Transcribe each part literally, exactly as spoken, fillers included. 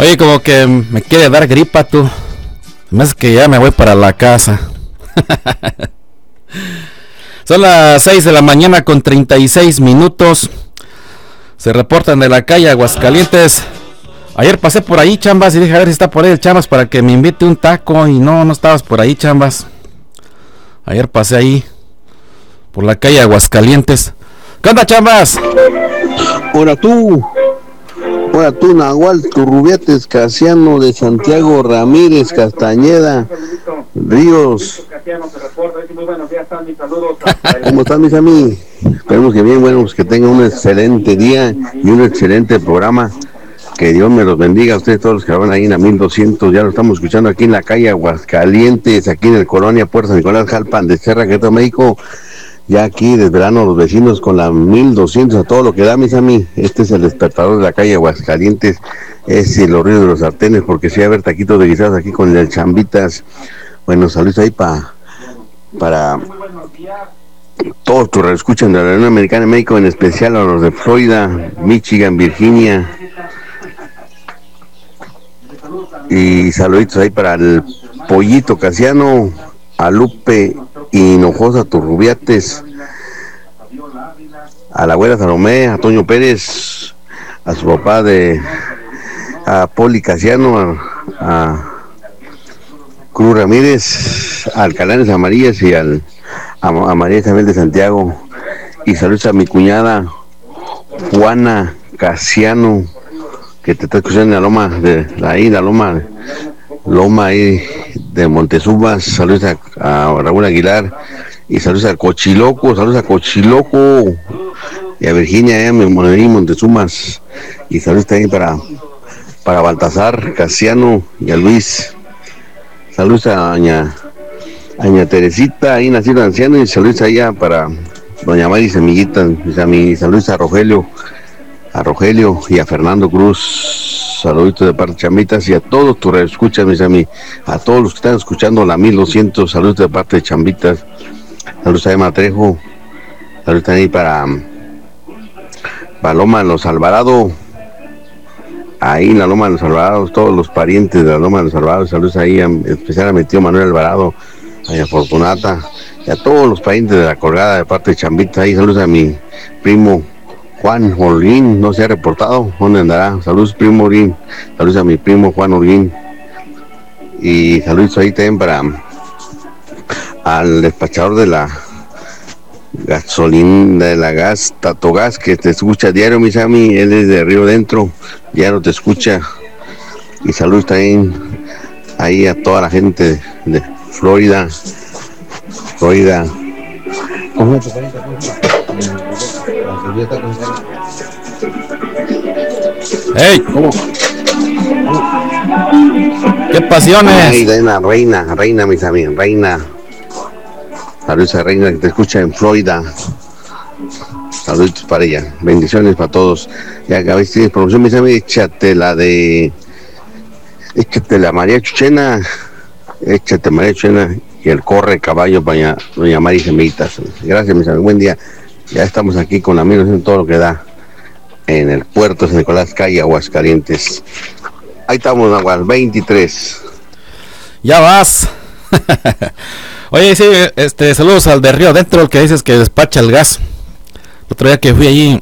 Oye, como que me quiere dar gripa tú. Me hace que ya me voy para la casa. Son las seis de la mañana con treinta y seis minutos. Se reportan de la calle Aguascalientes. Ayer pasé por ahí, Chambas, y dije a ver si está por ahí el Chambas para que me invite un taco. Y no, no estabas por ahí, Chambas. Ayer pasé ahí, por la calle Aguascalientes. ¿Qué onda, Chambas? Ahora tú, ahora tú, Nahual Turrubiates Casiano de Santiago Ramírez Castañeda Ríos. ¿Cómo están, mis amigos? Esperemos que bien, bueno, pues que tengan un excelente día y un excelente programa. Que Dios me los bendiga a ustedes todos los que van ahí en la mil doscientos. Ya lo estamos escuchando aquí en la calle Aguascalientes, aquí en el Colonia Puerto Nicolás Jalpan de Serra, Querétaro, México. Ya aquí desde verano los vecinos con la mil doscientos a todo lo que da, mis amigos. Este es el despertador de la calle Aguascalientes. Es el ríos de los sartenes, porque si sí, hay ver taquitos de guisados aquí con el Chambitas. Bueno, saludos ahí pa, para todos tus escuchan de la Unión Americana de México, en especial a los de Florida, Michigan, Virginia. Y saluditos ahí para el Pollito Casiano, a Lupe Hinojosa Turrubiates, a la abuela Salomé, a Toño Pérez, a su papá de a Poli Casiano, a, a Cruz Ramírez, a Alcalanes Amarillas y al, a, a María Isabel de Santiago. Y saludos a mi cuñada Juana Casiano, que te está escuchando en la loma de ahí, la loma, loma ahí de Montezuma. Saludos a, a Raúl Aguilar y saludos a Cochiloco, saludos a Cochiloco y a Virginia, allá en Montezumas. Y saludos también para, para Baltasar Casiano y a Luis. Saludos a Doña, a Doña Teresita, ahí nacido anciano, y saludos allá para Doña Mari Semillita, y saludos a Rogelio. A Rogelio y a Fernando Cruz, saluditos de parte de Chambitas, y a todos tus escuchas, mis amigos, a todos los que están escuchando la mil doscientos, saludos de parte de Chambitas, saludos a Emma Trejo, saludos también para Paloma de los Alvarado, ahí en la Loma de los Alvarados, todos los parientes de la Loma de los Alvarados, saludos ahí, en especial a mi tío Manuel Alvarado, a Fortunata, y a todos los parientes de la Colgada de parte de Chambitas, ahí saludos a mi primo Juan Holguín, no se ha reportado, ¿dónde andará? Saludos, primo Holguín, saludos a mi primo Juan Holguín, y saludos ahí también para al despachador de la gasolina, de la gas, Tatogas, que te escucha diario, mis amigos, él es de Río Dentro, diario te escucha, y saludos también ahí a toda la gente de Florida, Florida. ¿Cómo te parece? ¡Ey! ¿Cómo? ¡Qué pasiones! Ay, reina, reina, reina, mis amigos, reina. Saludos a Reina que te escucha en Florida. Saludos para ella. Bendiciones para todos. Ya que a ver si tienes promoción, mis amigos, échate la de... Échate la María Chuchena. Échate María Chuchena y el corre caballo para doña Mari Semillitas. Gracias, mis amigos. Buen día. Ya estamos aquí con la mil doscientos, todo lo que da en el puerto San Nicolás, calle Aguascalientes. Ahí estamos, Nahual, veintitrés. Ya vas. Oye, sí, este, saludos al de Río Adentro, el que dices que despacha el gas. El otro día que fui allí,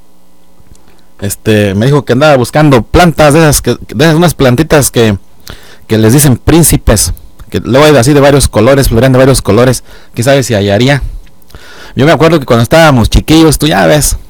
este, me dijo que andaba buscando plantas de esas, que, de esas unas plantitas que, que les dicen príncipes, que luego hay así de varios colores, florean de varios colores, que sabes si hallaría. Yo me acuerdo que cuando estábamos chiquillos, tú ya ves,